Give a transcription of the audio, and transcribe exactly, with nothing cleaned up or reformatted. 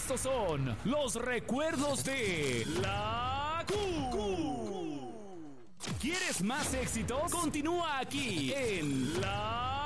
Estos son los recuerdos de la Q. ¿Quieres más éxitos? Continúa aquí en la